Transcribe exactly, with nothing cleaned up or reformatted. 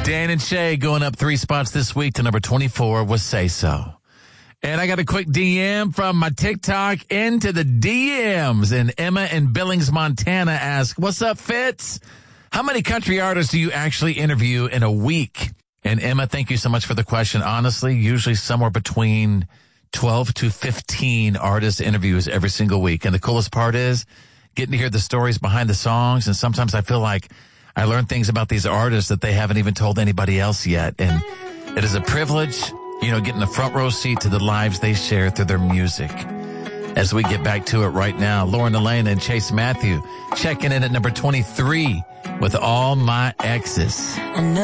Dan and Shay going up three spots this week to number twenty-four with Say So. And I got a quick D M from my TikTok into the D Ms. And Emma in Billings, Montana asked, what's up, Fitz? How many country artists do you actually interview in a week? And Emma, thank you so much for the question. Honestly, usually somewhere between twelve to fifteen artist interviews every single week. And the coolest part is getting to hear the stories behind the songs. And sometimes I feel like I learn things about these artists that they haven't even told anybody else yet. And it is a privilege, you know, getting the front row seat to the lives they share through their music. As we get back to it right now, Lauren Elena and Chase Matthew checking in at number twenty-three with All My Exes.